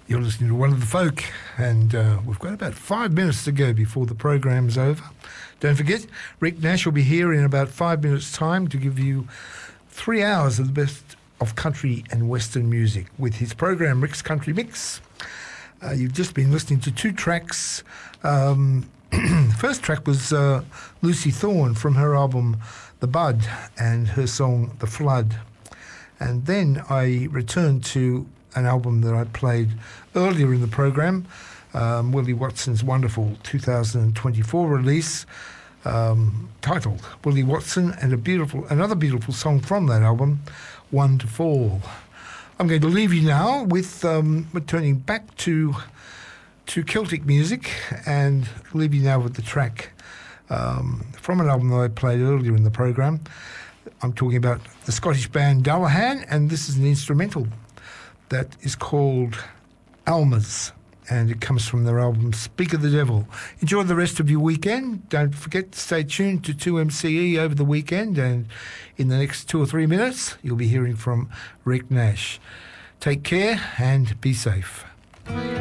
You're listening to One of the Folk, and we've got about 5 minutes to go before the program's over. Don't forget, Rick Nash will be here in about 5 minutes' time to give you 3 hours of the best of country and western music with his program, Rick's Country Mix. You've just been listening to 2 tracks. First track was Lucy Thorne from her album The Bud and her song The Flood. And then I returned to an album that I played earlier in the program, Willie Watson's wonderful 2024 release, titled Willie Watson, and another beautiful song from that album, One to Fall. I'm going to leave you now with returning back to Celtic music, and leave you now with the track from an album that I played earlier in the program. I'm talking about the Scottish band Dullahan, and this is an instrumental that is called Almas, and it comes from their album Speak of the Devil. Enjoy the rest of your weekend. Don't forget to stay tuned to 2MCE over the weekend, and in the next 2 or 3 minutes you'll be hearing from Rick Nash. Take care and be safe.